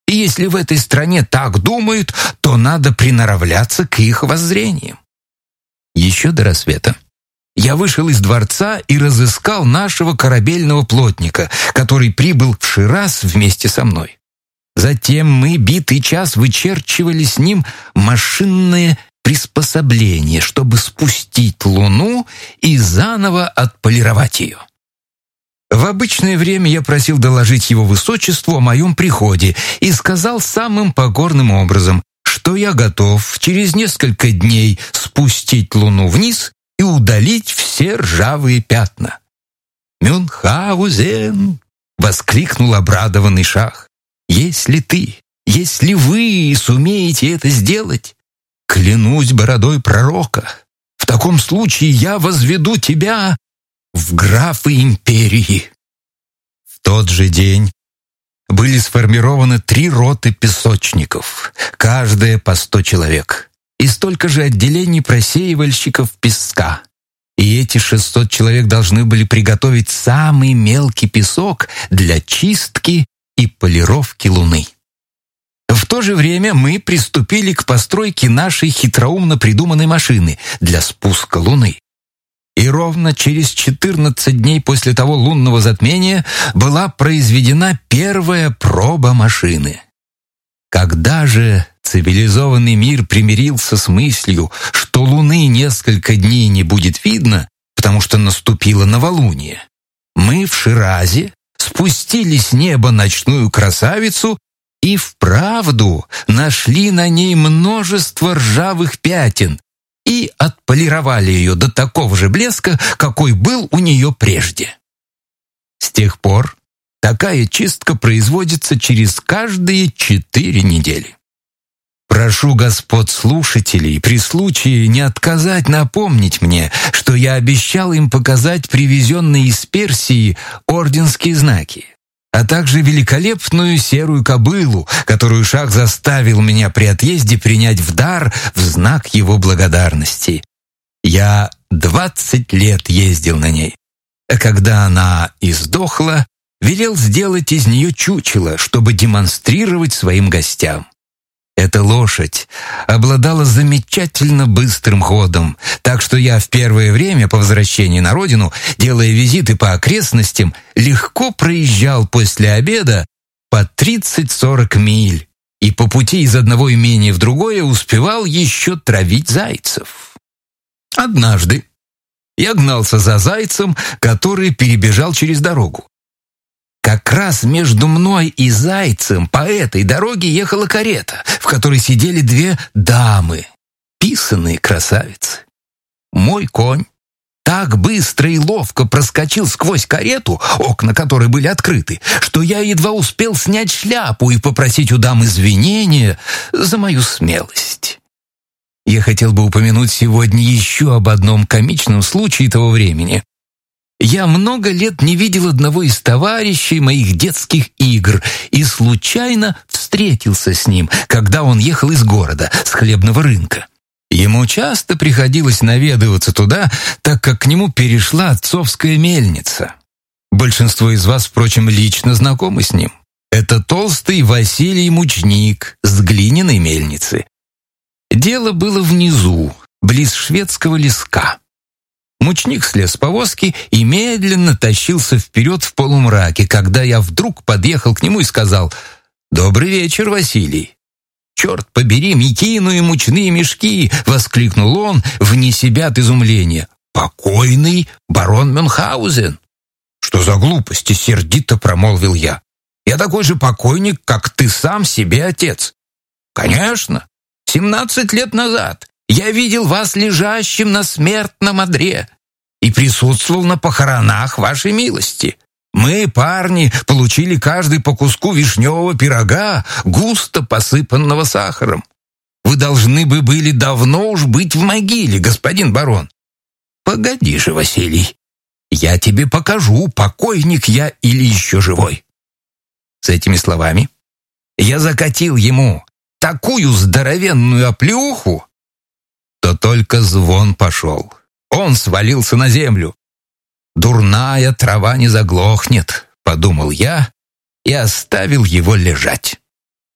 И если в этой стране так думают, то надо приноравливаться к их воззрениям. Еще до рассвета я вышел из дворца и разыскал нашего корабельного плотника, который прибыл в Шираз вместе со мной. Затем мы битый час вычерчивали с ним машинное приспособление, чтобы спустить Луну и заново отполировать ее. В обычное время я просил доложить его высочеству о моем приходе и сказал самым покорным образом, что я готов через несколько дней спустить Луну вниз и удалить все ржавые пятна. «Мюнхгаузен!» — воскликнул обрадованный шах. Если вы сумеете это сделать, клянусь бородой пророка, в таком случае я возведу тебя в графы империи». В тот же день были сформированы 3 роты песочников, каждая по 100 человек, и столько же отделений просеивальщиков песка. И эти 600 человек должны были приготовить самый мелкий песок для чистки и полировки Луны. В то же время мы приступили к постройке нашей хитроумно придуманной машины для спуска Луны. И ровно через 14 дней после того лунного затмения была произведена первая проба машины. Когда же цивилизованный мир примирился с мыслью, что Луны несколько дней не будет видно, потому что наступило новолуние, мы в Ширазе спустили с неба ночную красавицу и вправду нашли на ней множество ржавых пятен и отполировали ее до такого же блеска, какой был у нее прежде. С тех пор такая чистка производится через каждые 4 недели. Прошу господ слушателей при случае не отказать напомнить мне, что я обещал им показать привезенные из Персии орденские знаки, а также великолепную серую кобылу, которую шах заставил меня при отъезде принять в дар в знак его благодарности. Я 20 лет ездил на ней, а когда она издохла, велел сделать из нее чучело, чтобы демонстрировать своим гостям. Эта лошадь обладала замечательно быстрым ходом, так что я в первое время по возвращении на родину, делая визиты по окрестностям, легко проезжал после обеда по 30-40 миль и по пути из одного имения в другое успевал еще травить зайцев. Однажды я гнался за зайцем, который перебежал через дорогу. Как раз между мной и зайцем по этой дороге ехала карета, в которой сидели 2 дамы, писаные красавицы. Мой конь так быстро и ловко проскочил сквозь карету, окна которой были открыты, что я едва успел снять шляпу и попросить у дам извинения за мою смелость. Я хотел бы упомянуть сегодня еще об одном комичном случае того времени. Я много лет не видел одного из товарищей моих детских игр и случайно встретился с ним, когда он ехал из города, с хлебного рынка. Ему часто приходилось наведываться туда, так как к нему перешла отцовская мельница. Большинство из вас, впрочем, лично знакомы с ним. Это толстый Василий Мучник с глиняной мельницы. Дело было внизу, близ шведского леска. Мучник слез с повозки и медленно тащился вперед в полумраке, когда я вдруг подъехал к нему и сказал: «Добрый вечер, Василий». «Черт побери, мекину и мучные мешки!» — воскликнул он, вне себя от изумления. «Покойный барон Мюнхгаузен!» «Что за глупости?» — сердито промолвил я. «Я такой же покойник, как ты сам себе отец». «Конечно! 17 лет назад я видел вас лежащим на смертном одре и присутствовал на похоронах вашей милости. Мы, парни, получили каждый по куску вишневого пирога, густо посыпанного сахаром. Вы должны бы были давно уж быть в могиле, господин барон». «Погоди же, Василий, я тебе покажу, покойник я или еще живой». С этими словами я закатил ему такую здоровенную оплеуху, то только звон пошел. Он свалился на землю. «Дурная трава не заглохнет», — подумал я и оставил его лежать.